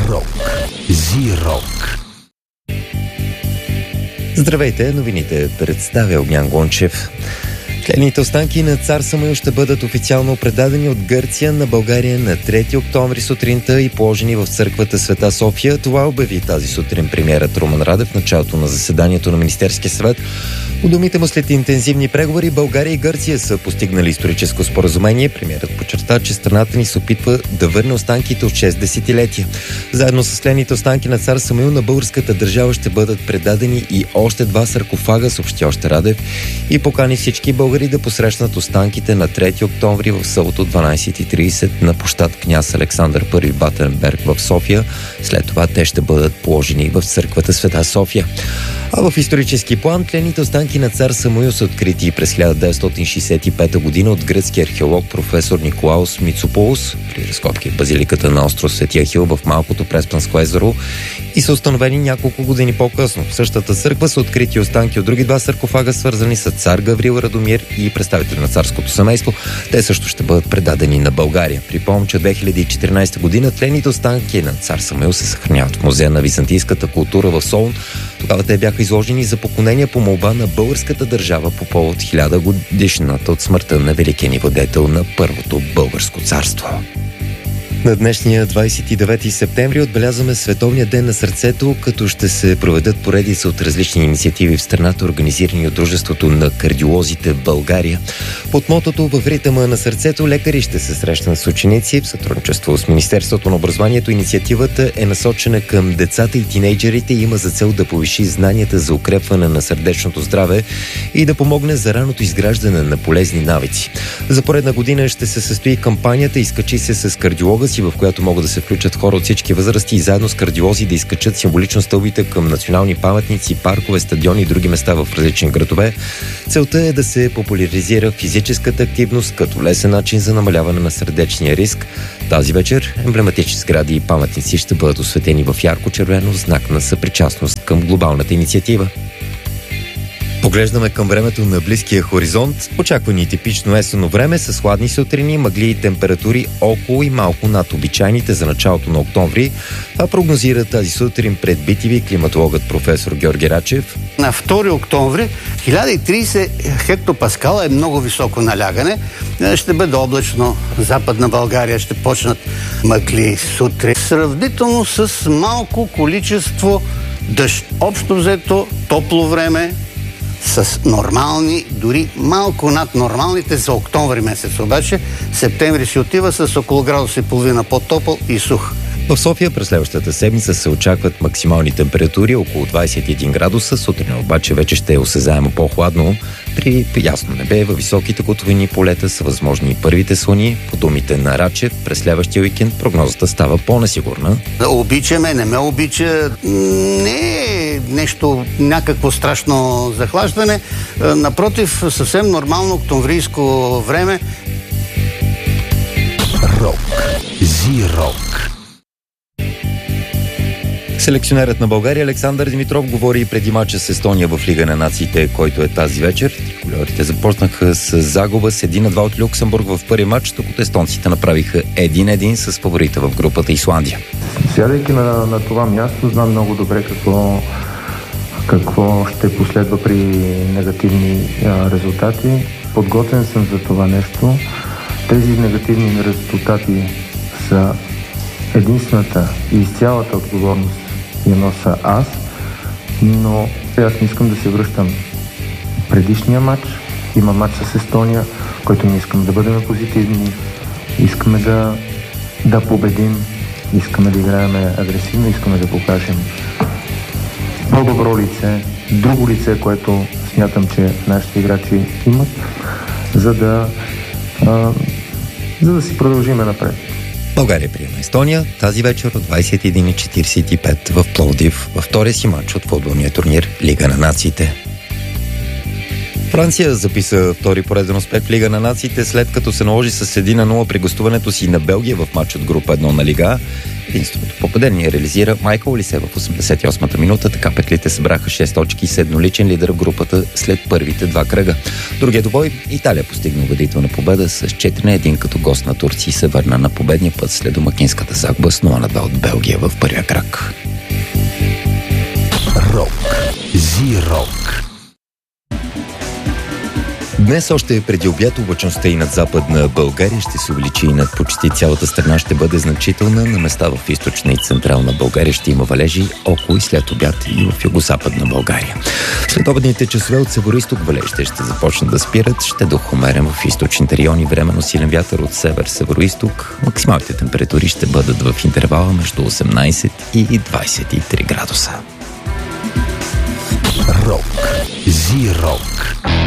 Рок. Зи-рок. Здравейте, новините представя Огнян Гончев. Тлените останки на цар Самуил ще бъдат официално предадени от Гърция на България на 3 октомври сутринта и положени в църквата Света София. Това обяви тази сутрин премиерът Румен Радев в началото на заседанието на Министерския съвет. По думите му, след интензивни преговори, България и Гърция са постигнали историческо споразумение. Премиерът подчерта, че страната ни се опитва да върне останките от 6 десетилетия. Заедно с тлените останки на цар Самуил на българската държава ще бъдат предадени и още 2 саркофага, съобщи още Радев, и покани всички българи да посрещнат останките на 3 октомври в събота 12:30 на площад Княз Александър I Батенберг в София. След това те ще бъдат положени в църквата Света София. А в исторически план тлените останки на цар Самуил са открити през 1965 година от гръцки археолог професор Николаус Мицополос при разкопки в базиликата на остров Свети Ахил в Малкото Преспанско езеро и са установени няколко години по-късно. В същата църква са открити останки от други 2 саркофага, свързани с цар Гаврил Радомир и представители на царското семейство. Те също ще бъдат предадени на България. Припомням, че 2014 година тлените останки на цар Самуил се съхраняват в Музея на византийската култура в Солун. Тогава те бяха изложени за поклонение по молба на българската държава по повод 1000 годишната от смъртта на великия ни владетел на Първото българско царство. На днешния 29 септември отбелязваме Световния ден на сърцето, като ще се проведат поредица от различни инициативи в страната, организирани от Дружеството на кардиолозите в България. Под мотото "В ритъма на сърцето" лекари ще се срещнат с ученици. В сътрудничество с Министерството на образованието инициативата е насочена към децата и тинейджерите и има за цел да повиши знанията за укрепване на сърдечното здраве и да помогне за раното изграждане на полезни навици. За поредна година ще се състои кампанията "Изкачи се с кардиолога", в която могат да се включат хора от всички възрасти и заедно с кардиолози да изкачат символично стълбите към национални паметници, паркове, стадиони и други места в различни градове. Целта е да се популяризира физическата активност като лесен начин за намаляване на сърдечния риск. Тази вечер емблематични сгради и паметници ще бъдат осветени в ярко-червено, знак на съпричастност към глобалната инициатива. Поглеждаме към времето на близкия хоризонт. Очаквани типично есенно време с хладни сутрини, мъгли и температури около и малко над обичайните за началото на октомври. А прогнозира тази сутрин пред BTV климатологът професор Георги Рачев. На 2 октомври 1030 хектопаскала е много високо налягане. Ще бъде облачно. Западна България ще почнат мъгли сутрин. Сравнително с малко количество дъжд. Общо взето топло време, с нормални, дори малко над нормалните за октомври месец. Обаче септември си отива с около градус и половина по-топъл и сух. В София през следващата седмица се очакват максимални температури около 21 градуса. Сутрин обаче вече ще е осезаемо по-хладно. При ясно небе във високите котловини полета са възможни и първите слани. По думите на Рачев, през следващия уикенд прогнозата става по-несигурна. Обичаме, не ме обича. Не е нещо, някакво страшно захлаждане. Напротив, съвсем нормално октомврийско време. Рок. Зи-рок. Селекционерът на България Александър Димитров говори и преди мача с Естония в Лига на нациите, който е тази вечер. Триколорите започнаха с загуба с 1-2 от Люксембург в първи матч, докато естонците направиха 1-1 с фаворита в групата Исландия. Сядайки на това място, знам много добре какво ще последва при негативни резултати. Подготвен съм за това нещо. Тези негативни резултати са единствената и изцялата отговорност я нося аз, но аз не искам да се връщам предишния матч. Има матч с Естония, който не искаме да бъдем позитивни, искаме да победим, искаме да играем агресивно, искаме да покажем по-добро лице, друго лице, което смятам, че нашите играчи имат, за да си продължиме напред. България приема Естония тази вечер от 21:45 в Пловдив във втория си матч от футболния турнир Лига на нациите. Франция записа втори пореден успех в Лига на нациите, след като се наложи с 1-0 при гостуването си на Белгия в матч от група 1 на Лига. Единственото попадение реализира Майкъл Олисе в 88-та минута, така петлите събраха 6 точки и 7-личен лидер в групата след първите два кръга. Другия двобой Италия постигна убедителна победа с 4-1, като гост на Турция се върна на победния път след домакинската загуба с 0-2 от Белгия в първия кръг. Рок. Зи-рок. Днес още преди обяд облачността и над западна България ще се увеличи и над почти цялата страна ще бъде значителна. На места в източна и централна България ще има валежи около и след обяд и в югозападна България. След обедните часове от североизток валежите ще започнат да спират. Ще дух умерен в източните райони, временно силен вятър от север-североизток. Максималните температури ще бъдат в интервала между 18 и 23 градуса. Рок. Зи-рок.